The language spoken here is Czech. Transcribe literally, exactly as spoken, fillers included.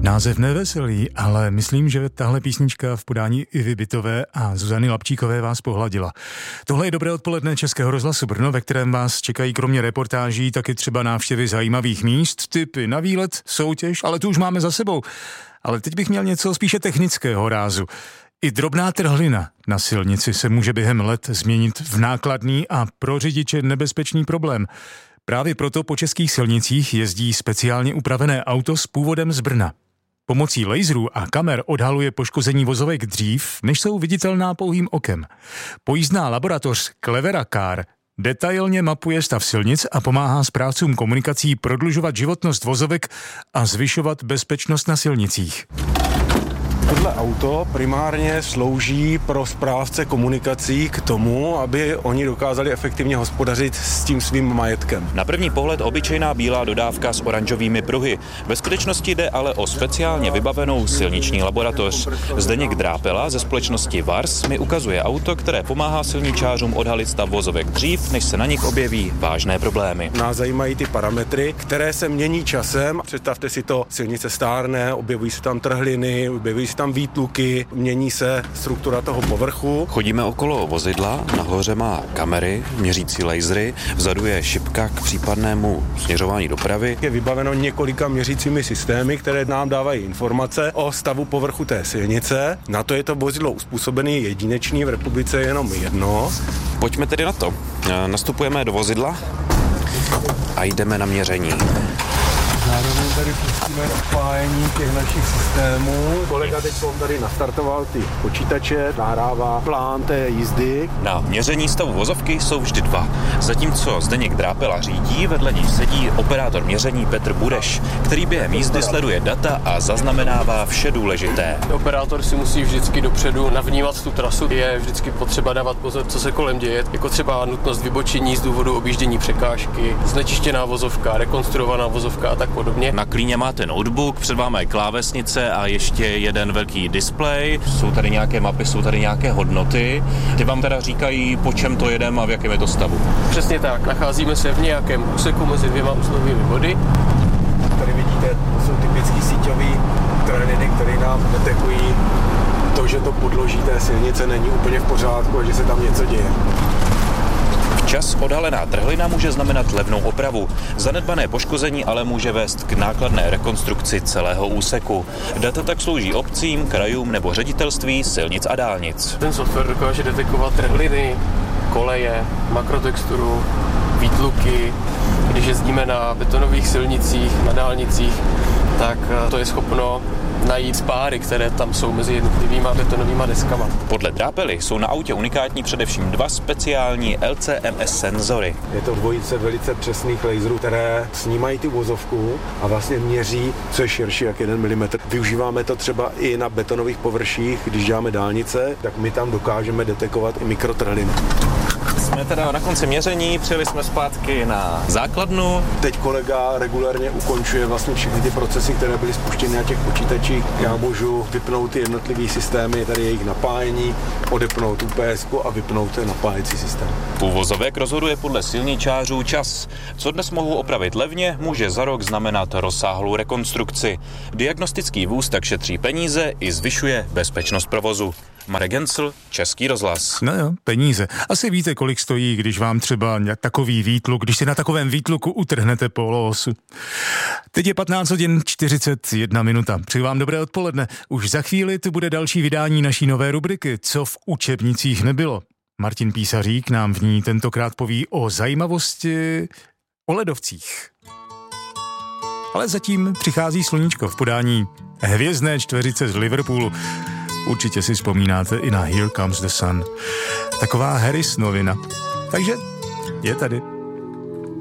Název neveselý, ale myslím, že tahle písnička v podání Ivy Bytové a Zuzany Lapčíkové vás pohladila. Tohle je Dobré odpoledne Českého rozhlasu Brno, ve kterém vás čekají kromě reportáží taky třeba návštěvy zajímavých míst, tipy na výlet, soutěž, ale tu už máme za sebou. Ale teď bych měl něco spíše technického rázu. I drobná trhlina na silnici se může během let změnit v nákladný a pro řidiče nebezpečný problém. Právě proto po českých silnicích jezdí speciálně upravené auto s původem z Brna. Pomocí laserů a kamer odhaluje poškození vozovek dřív, než jsou viditelná pouhým okem. Pojízdná laboratoř Clevera Car detailně mapuje stav silnic a pomáhá správcům komunikací prodlužovat životnost vozovek a zvyšovat bezpečnost na silnicích. Tohle auto primárně slouží pro správce komunikací k tomu, aby oni dokázali efektivně hospodařit s tím svým majetkem. Na první pohled obyčejná bílá dodávka s oranžovými pruhy. Ve skutečnosti jde ale o speciálně vybavenou silniční laboratoř. Zdeněk Drápela ze společnosti Vars mi ukazuje auto, které pomáhá silničářům odhalit stav vozovek dřív, než se na nich objeví vážné problémy. Nás zajímají ty parametry, které se mění časem. Představte si to, silnice stárne, objevují se tam trhliny, objevují se tam výtluky, mění se struktura toho povrchu. Chodíme okolo vozidla, nahoře má kamery, měřící lasery, vzadu je šipka k případnému směřování dopravy. Je vybaveno několika měřícími systémy, které nám dávají informace o stavu povrchu té silnice. Na to je to vozidlo uspůsobené, jedinečný, v republice je jenom jedno. Pojďme tedy na to. Nastupujeme do vozidla a jdeme na měření. Zároveň tady pustíme spájení těch našich systémů. Kolega teď tady nastartoval ty počítače, nahrává plán té jízdy. Na měření stavu vozovky jsou vždy dva. Zatímco Zdeněk Drápela řídí, vedle něj sedí operátor měření Petr Budeš, který během jízdy sleduje data a zaznamenává vše důležité. Operátor si musí vždycky dopředu navnímat tu trasu. Je vždycky potřeba dávat pozor, co se kolem děje. Jako třeba nutnost vybočení z důvodu objíždění překážky, znečištěná vozovka, rekonstruovaná vozovka a tak podobně. Na klíně máte notebook, před vámi je klávesnice a ještě jeden velký displej. Jsou tady nějaké mapy, jsou tady nějaké hodnoty. Ty vám teda říkají, po čem to jedem a v jakém je to stavu. Přesně tak. Nacházíme se v nějakém úseku mezi dvěma uzlovými body. Tady vidíte, to jsou typický síťový trhliny, které nám detekují to, že to podloží té silnice není úplně v pořádku a že se tam něco děje. Včas odhalená trhlina může znamenat levnou opravu. Zanedbané poškození ale může vést k nákladné rekonstrukci celého úseku. Data tak slouží obcím, krajům nebo ředitelství silnic a dálnic. Ten software dokáže detekovat trhliny, koleje, makrotexturu, výtluky. Když jezdíme na betonových silnicích, na dálnicích, tak to je schopno najít spáry, které tam jsou mezi jednotlivýma betonovýma deskama. Podle Drápely jsou na autě unikátní především dva speciální L C M S senzory. Je to dvojice velice přesných laserů, které snímají tu vozovku a vlastně měří, co je širší jak jeden milimetr. Využíváme to třeba i na betonových površích, když děláme dálnice, tak my tam dokážeme detekovat i mikrotrhliny. Jsme teda na konci měření, přijeli jsme zpátky na základnu. Teď kolega regulérně ukončuje vlastně všechny ty procesy, které byly spuštěny na těch počítačích. Já můžu vypnout ty jednotlivé systémy, tady jejich napájení, odepnout U P S ku a vypnout ten napájecí systém. U vozovek rozhoduje podle silničářů čas. Co dnes mohou opravit levně, může za rok znamenat rozsáhlou rekonstrukci. Diagnostický vůz tak šetří peníze i zvyšuje bezpečnost provozu. Marek Gencl, Český rozhlas. No jo, peníze. Asi víte, kolik stojí, když vám třeba takový výtluk, když si na takovém výtluku utrhnete poloosu. Teď je patnáct hodin čtyřicet jedna minuta. Přeji vám dobré odpoledne. Už za chvíli tu bude další vydání naší nové rubriky Co v učebnicích nebylo. Martin Písařík nám v ní tentokrát poví o zajímavosti o ledovcích. Ale zatím přichází sluníčko v podání hvězdné čtveřice z Liverpoolu. Určitě si vzpomínáte i na Here Comes the Sun. Taková Harris novina. Takže je tady.